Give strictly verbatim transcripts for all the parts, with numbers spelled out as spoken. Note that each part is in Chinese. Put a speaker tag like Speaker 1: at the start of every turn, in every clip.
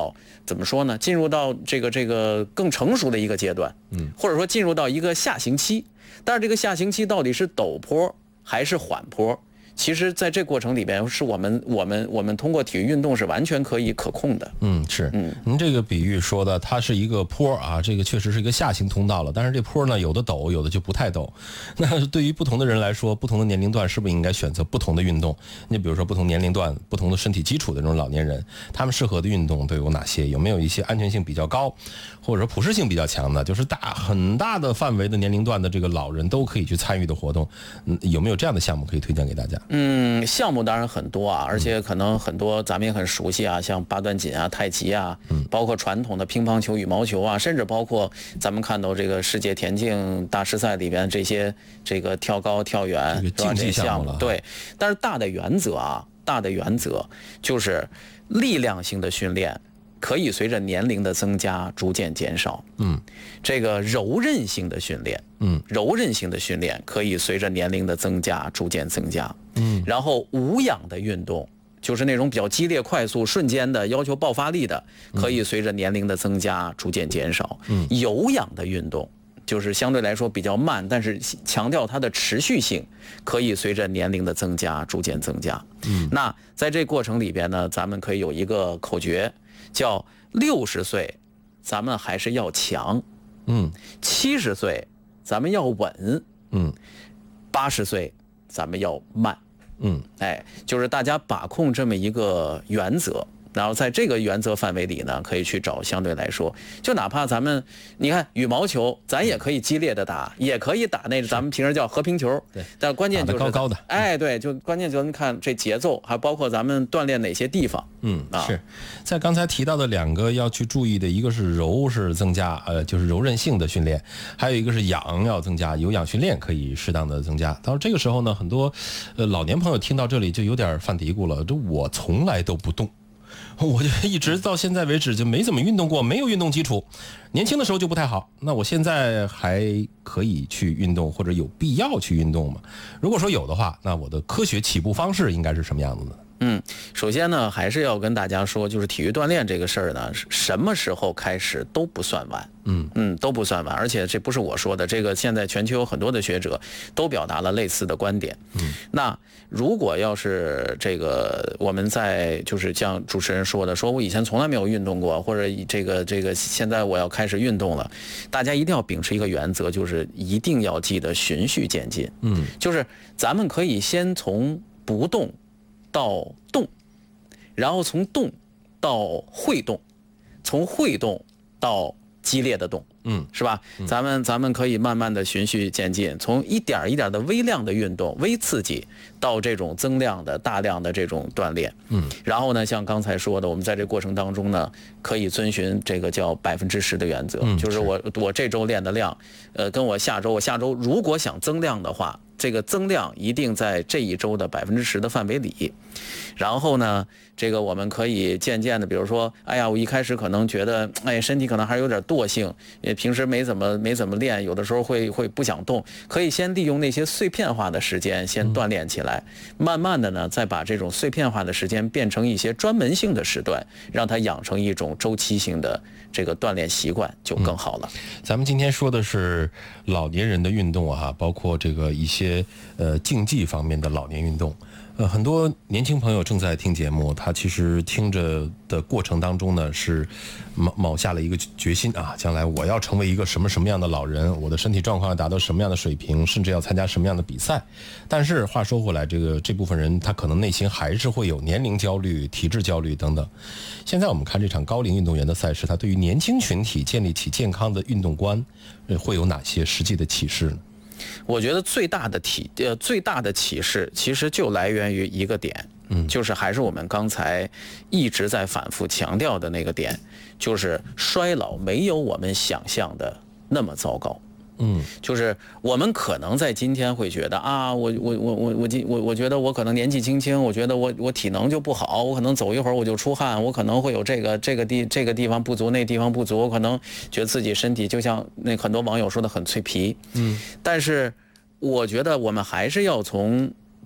Speaker 1: 到怎么说呢？进入到这个这个更成熟的一个阶段，嗯，或者说进入到一个下行期。但是这个下行期到底是陡坡还是缓坡？其实，在这过程里边，是我们我们我们通过体育运动是完全可以可控的。
Speaker 2: 嗯，是，嗯，您这个比喻说的，它是一个坡啊，这个确实是一个下行通道了。但是这坡呢，有的陡，有的就不太陡。那对于不同的人来说，不同的年龄段，是不是应该选择不同的运动？你比如说，不同年龄段、不同的身体基础的这种老年人，他们适合的运动都有哪些？有没有一些安全性比较高，或者说普适性比较强的，就是大很大的范围的年龄段的这个老人都可以去参与的活动？嗯，有没有这样的项目可以推荐给大家？
Speaker 1: 嗯，项目当然很多啊，而且可能很多咱们也很熟悉啊，像八段锦啊、太极啊，包括传统的乒乓球、羽毛球啊，甚至包括咱们看到这个世界田径大师赛里边这些这个跳高、跳远
Speaker 2: 这个竞技项目了。
Speaker 1: 对，但是大的原则啊，大的原则就是力量性的训练可以随着年龄的增加逐渐减少。嗯，这个柔韧性的训练，嗯，柔韧性的训练可以随着年龄的增加逐渐增加。嗯，然后无氧的运动，就是那种比较激烈、快速、瞬间的要求爆发力的，可以随着年龄的增加逐渐减少。嗯，有氧的运动，就是相对来说比较慢，但是强调它的持续性，可以随着年龄的增加逐渐增加。嗯，那在这过程里边呢，咱们可以有一个口诀，叫六十岁，咱们还是要强，嗯，七十岁咱们要稳，嗯，八十岁咱们要慢，嗯，哎，就是大家把控这么一个原则。然后在这个原则范围里呢，可以去找相对来说，就哪怕咱们，你看羽毛球，咱也可以激烈的打，也可以打那咱们平时叫和平球，对，但关键就是
Speaker 2: 高高的，
Speaker 1: 哎，对，就关键就是看这节奏，还包括咱们锻炼哪些地方。
Speaker 2: 嗯，是在刚才提到的两个要去注意的，一个是柔是增加，呃，就是柔韧性的训练，还有一个是氧要增加，有氧训练可以适当的增加。到这个时候呢，很多呃老年朋友听到这里就有点犯嘀咕了，这我从来都不动。我就一直到现在为止就没怎么运动过，没有运动基础，年轻的时候就不太好。那我现在还可以去运动，或者有必要去运动吗？如果说有的话，那我的科学起步方式应该是什么样子的？
Speaker 1: 嗯，首先呢，还是要跟大家说，就是体育锻炼这个事儿呢，什么时候开始都不算晚。嗯嗯，都不算晚，而且这不是我说的，这个现在全球有很多的学者都表达了类似的观点。嗯，那如果要是这个我们在就是像主持人说的，说我以前从来没有运动过，或者这个这个现在我要开始运动了，大家一定要秉持一个原则，就是一定要记得循序渐进。嗯，就是咱们可以先从不动到动，然后从动到会动，从会动到激烈的动，嗯，是吧？嗯、咱们咱们可以慢慢的循序渐进，从一点一点的微量的运动、微刺激，到这种增量的、大量的这种锻炼，嗯，然后呢，像刚才说的，我们在这过程当中呢，可以遵循这个叫百分之十的原则，嗯、就是我我这周练的量，呃，跟我下周我下周如果想增量的话，这个增量一定在这一周的百分之十的范围里，然后呢，这个我们可以渐渐的，比如说，哎呀，我一开始可能觉得，哎，身体可能还是有点惰性，也平时没怎么没怎么练，有的时候会会不想动，可以先利用那些碎片化的时间先锻炼起来，嗯、慢慢的呢，再把这种碎片化的时间变成一些专门性的时段，让它养成一种周期性的这个锻炼习惯，就更好了。
Speaker 2: 嗯、咱们今天说的是老年人的运动啊，包括这个一些。呃，竞技方面的老年运动，呃，很多年轻朋友正在听节目，他其实听着的过程当中呢，是卯卯下了一个决心啊，将来我要成为一个什么什么样的老人，我的身体状况要达到什么样的水平，甚至要参加什么样的比赛。但是话说回来，这个这部分人他可能内心还是会有年龄焦虑、体质焦虑等等。现在我们看这场高龄运动员的赛事，他对于年轻群体建立起健康的运动观，呃，会有哪些实际的启示呢？
Speaker 1: 我觉得最大的体呃最大的启示其实就来源于一个点，嗯，就是还是我们刚才一直在反复强调的那个点，就是衰老没有我们想象的那么糟糕。嗯，就是我们可能在今天会觉得啊，我我我我我我我觉得我可能年纪轻轻，我觉得我我体能就不好，我可能走一会儿我就出汗，我可能会有这个这个地这个地方不足，那地方不足，我可能觉得自己身体就像那很多网友说的很脆皮。嗯，但是我觉得我们还是要从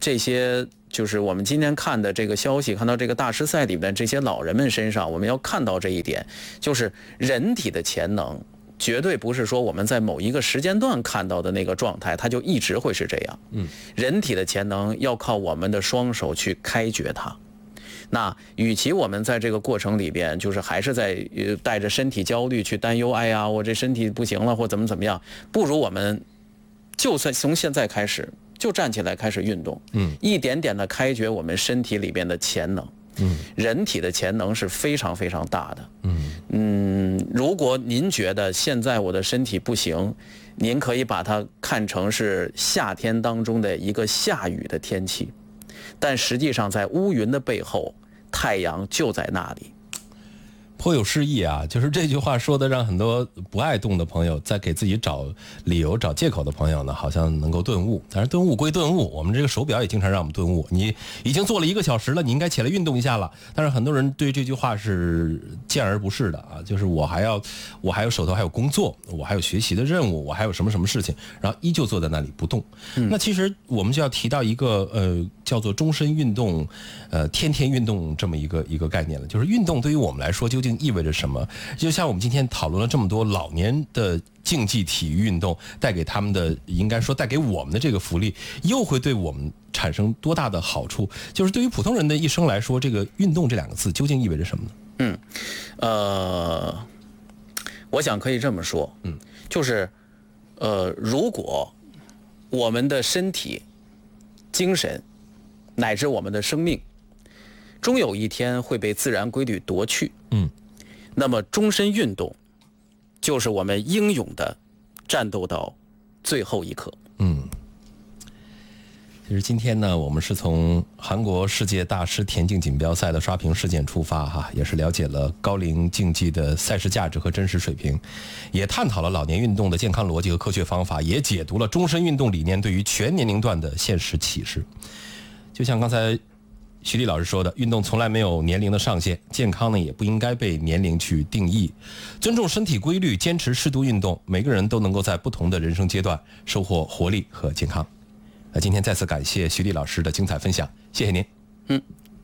Speaker 1: 这些就是我们今天看的这个消息，看到这个大师赛里面这些老人们身上，我们要看到这一点，就是人体的潜能绝对不是说我们在某一个时间段看到的那个状态，它就一直会是这样。嗯，人体的潜能要靠我们的双手去开掘它。那与其我们在这个过程里边，就是还是在呃带着身体焦虑去担忧，哎呀，我这身体不行了，或怎么怎么样，不如我们就算从现在开始就站起来开始运动，嗯，一点点的开掘我们身体里边的潜能。嗯，人体的潜能是非常非常大的。嗯嗯，如果您觉得现在我的身体不行，您可以把它看成是夏天当中的一个下雨的天气，但实际上在乌云的背后，太阳就在那里。
Speaker 2: 颇有诗意啊，就是这句话说的让很多不爱动的朋友，在给自己找理由找借口的朋友呢，好像能够顿悟。但是顿悟归顿悟，我们这个手表也经常让我们顿悟，你已经做了一个小时了，你应该起来运动一下了。但是很多人对这句话是见而不是的啊，就是我还要我还有手头还有工作，我还有学习的任务，我还有什么什么事情，然后依旧坐在那里不动。嗯、那其实我们就要提到一个呃叫做终身运动，呃天天运动这么一个一个概念了。就是运动对于我们来说究竟意味着什么？就像我们今天讨论了这么多老年的竞技体育运动带给他们的，应该说带给我们的这个福利，又会对我们产生多大的好处？就是对于普通人的一生来说，这个运动这两个字究竟意味着什么呢？
Speaker 1: 嗯，呃，我想可以这么说，嗯，就是呃，如果我们的身体、精神乃至我们的生命，终有一天会被自然规律夺去，嗯。那么终身运动就是我们英勇的战斗到最后一刻。嗯，
Speaker 2: 其实今天呢，我们是从韩国世界大师田径锦标赛的刷屏事件出发哈，也是了解了高龄竞技的赛事价值和真实水平，也探讨了老年运动的健康逻辑和科学方法，也解读了终身运动理念对于全年龄段的现实启示。就像刚才徐丽老师说的，运动从来没有年龄的上限，健康呢也不应该被年龄去定义。尊重身体规律，坚持适度运动，每个人都能够在不同的人生阶段收获活力和健康。那今天再次感谢徐丽老师的精彩分享，谢谢您。嗯。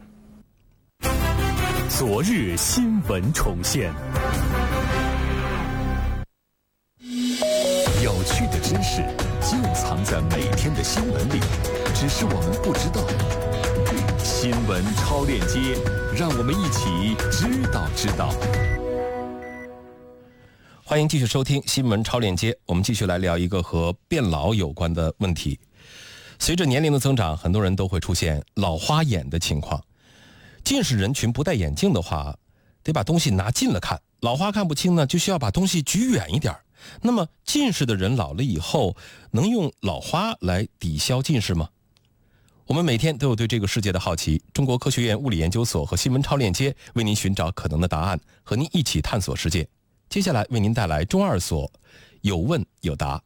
Speaker 3: 昨日新闻重现，有趣的知识就藏在每天的新闻里，只是我们不知道。新闻超链接，让我们一起知道知道。
Speaker 2: 欢迎继续收听新闻超链接，我们继续来聊一个和变老有关的问题。随着年龄的增长，很多人都会出现老花眼的情况。近视人群不戴眼镜的话，得把东西拿近了看，老花看不清呢，就需要把东西举远一点。那么近视的人老了以后，能用老花来抵消近视吗？我们每天都有对这个世界的好奇，中国科学院物理研究所和新闻超链接为您寻找可能的答案，和您一起探索世界。接下来为您带来中二所有问有答。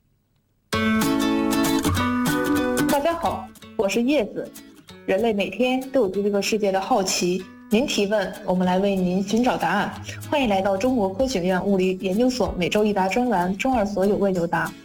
Speaker 4: 大家好，我是叶子。人类每天都有对这个世界的好奇，您提问，我们来为您寻找答案。欢迎来到中国科学院物理研究所每周一答专栏中二所有问有答。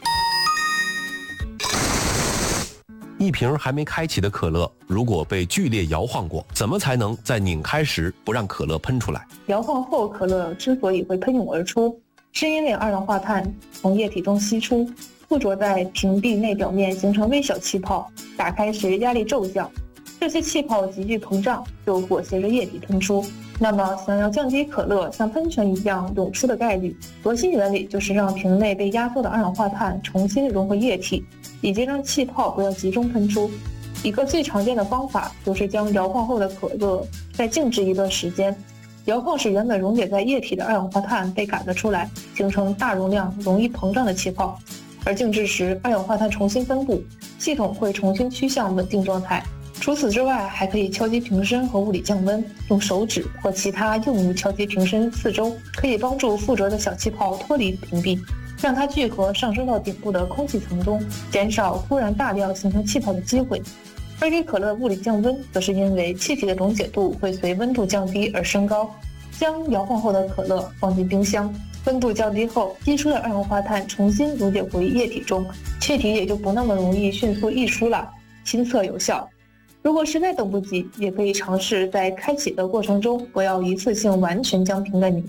Speaker 2: 一瓶还没开启的可乐，如果被剧烈摇晃过，怎么才能在拧开时不让可乐喷出来？
Speaker 4: 摇晃后可乐之所以会喷涌而出，是因为二氧化碳从液体中析出，附着在瓶壁内表面形成微小气泡，打开时压力骤降，这些气泡急剧膨胀，就裹挟着液体喷出。那么想要降低可乐像喷泉一样涌出的概率，核心原理就是让瓶内被压缩的二氧化碳重新融回液体，以及让气泡不要集中喷出。一个最常见的方法就是将摇晃后的可乐再静置一段时间，摇晃使原本溶解在液体的二氧化碳被赶了出来，形成大容量容易膨胀的气泡，而静置时二氧化碳重新分布，系统会重新趋向稳定状态。除此之外，还可以敲击瓶身和物理降温，用手指或其他用物敲击瓶身四周，可以帮助附着的小气泡脱离瓶壁，让它聚合上升到顶部的空气层中，减少突然大量形成气泡的机会。而给可乐物理降温，则是因为气体的溶解度会随温度降低而升高。将摇晃后的可乐放进冰箱，温度降低后，析出的二氧化碳重新溶解回液体中，气体也就不那么容易迅速溢出了。 亲测有效。如果实在等不及，也可以尝试在开启的过程中不要一次性完全将瓶盖拧